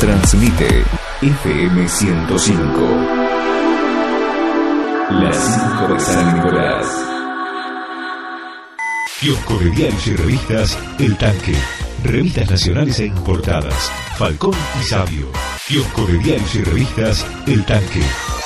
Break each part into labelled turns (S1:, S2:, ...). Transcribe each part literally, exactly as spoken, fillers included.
S1: Transmite F M ciento cinco. Las cinco de San Nicolás.
S2: Kiosco de diarios y revistas El Tanque. Revistas nacionales e importadas. Falcón y Sabio. Kiosco de diarios y revistas El Tanque.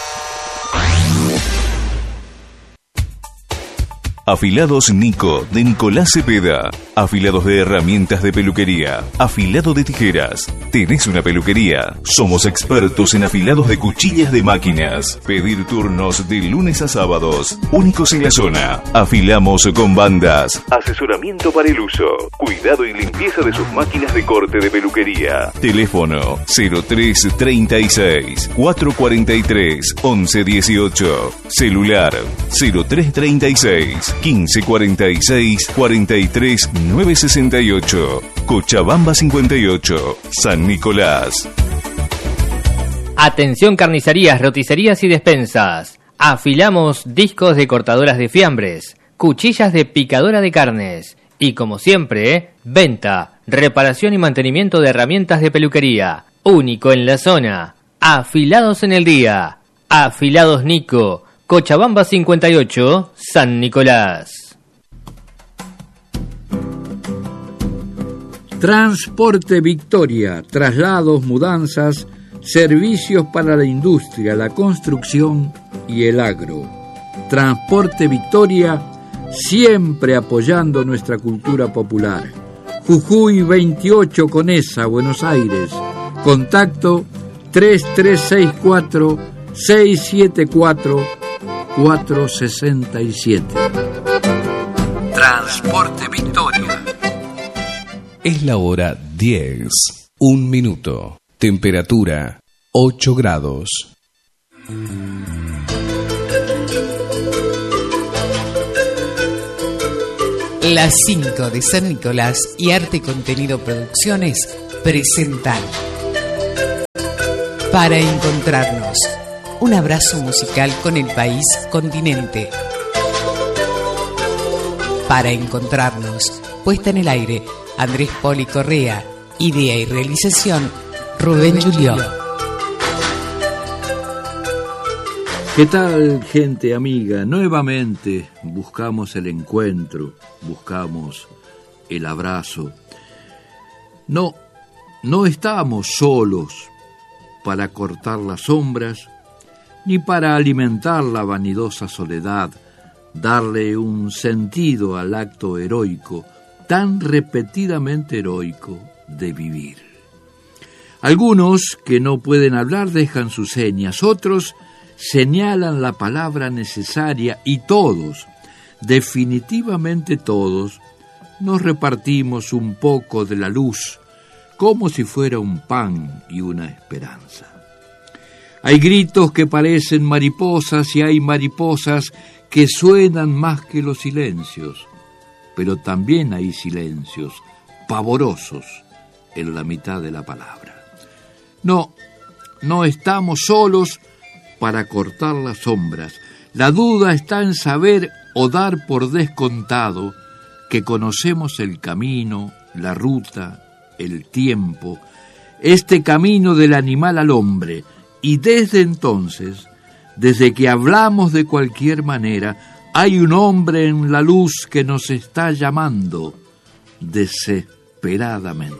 S1: Afilados Nico, de Nicolás Cepeda. Afilados de herramientas de peluquería. Afilado de tijeras. ¿Tenés una peluquería? Somos expertos en afilados de cuchillas de máquinas. Pedir turnos de lunes a sábados. Únicos en la zona. Afilamos con bandas. Asesoramiento para el uso. Cuidado y limpieza de sus máquinas de corte de peluquería. Teléfono cero tres treinta y seis, cuatrocientos cuarenta y tres, once dieciocho. Celular cero tres treinta y seis, quince cuarenta y seis, cuarenta y tres, novecientos sesenta y ocho. Cochabamba cincuenta y ocho, San Nicolás.
S3: Atención carnicerías, roticerías y despensas. Afilamos discos de cortadoras de fiambres, cuchillas de picadora de carnes y, como siempre, venta, reparación y mantenimiento de herramientas de peluquería. Único en la zona. Afilados en el día. Afilados Nico, Cochabamba cincuenta y ocho, San Nicolás.
S4: Transporte Victoria, traslados, mudanzas, servicios para la industria, la construcción y el agro. Transporte Victoria, siempre apoyando nuestra cultura popular. Jujuy veintiocho Conesa, Buenos Aires. Contacto tres tres seis cuatro, seis siete cuatro, cuatro seis siete. Transporte Victoria.
S5: Es la hora diez, un minuto. Temperatura ocho grados.
S6: Las cinco de San Nicolás y Arte Contenido Producciones presentan Para Encontrarnos, un abrazo musical con el país continente. Para Encontrarnos, puesta en el aire, Andrés Poli Correa, idea y realización, Rubén Julió.
S4: ¿Qué tal, gente amiga? Nuevamente buscamos el encuentro, buscamos el abrazo. No, no estamos solos para cortar las sombras, ni para alimentar la vanidosa soledad, darle un sentido al acto heroico, tan repetidamente heroico de vivir. Algunos que no pueden hablar dejan sus señas, otros señalan la palabra necesaria y todos, definitivamente todos, nos repartimos un poco de la luz como si fuera un pan y una esperanza. Hay gritos que parecen mariposas y hay mariposas que suenan más que los silencios. Pero también hay silencios pavorosos en la mitad de la palabra. No, no estamos solos para cortar las sombras. La duda está en saber o dar por descontado que conocemos el camino, la ruta, el tiempo, este camino del animal al hombre, y desde entonces, desde que hablamos de cualquier manera, hay un hombre en la luz que nos está llamando desesperadamente.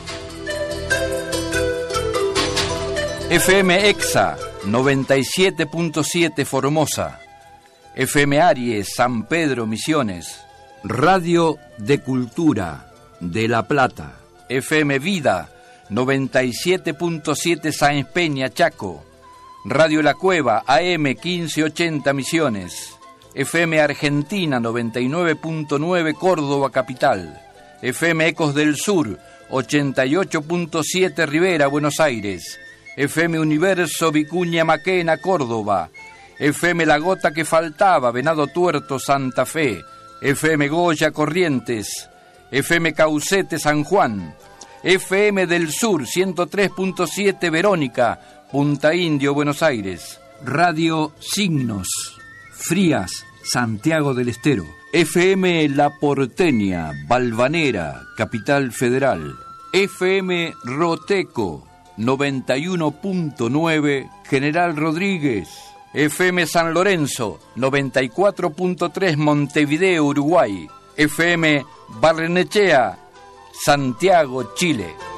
S7: F M Exa noventa y siete punto siete Formosa, F M Aries San Pedro Misiones,
S4: Radio de Cultura de La Plata,
S7: F M Vida noventa y siete punto siete Sáenz Peña Chaco, Radio La Cueva A M quince ochenta Misiones, F M Argentina noventa y nueve punto nueve Córdoba Capital, F M Ecos del Sur ochenta y ocho punto siete Rivera Buenos Aires, F M Universo Vicuña Maquena Córdoba, F M La Gota que Faltaba Venado Tuerto Santa Fe, F M Goya Corrientes, F M Caucete San Juan, F M del Sur ciento tres punto siete Verónica Punta Indio Buenos Aires,
S4: Radio Signos Frías, Santiago del Estero,
S7: F M La Porteña, Valvanera, Capital Federal, F M Roteco, noventa y uno punto nueve General Rodríguez, F M San Lorenzo noventa y cuatro punto tres Montevideo, Uruguay, F M Barrenechea, Santiago, Chile.